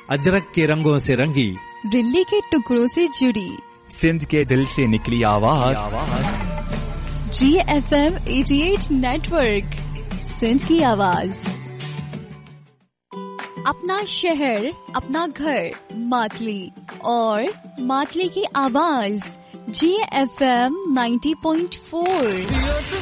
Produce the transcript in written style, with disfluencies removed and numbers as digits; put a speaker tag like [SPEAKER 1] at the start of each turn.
[SPEAKER 1] अजरक के रंगों से रंगी,
[SPEAKER 2] दिल्ली के टुकड़ों से जुड़ी,
[SPEAKER 3] सिंध के दिल से निकली आवाज,
[SPEAKER 2] GFM 88 नेटवर्क, सिंध की आवाज। अपना शहर, अपना घर, मातली और मातली की आवाज, GFM 90.4।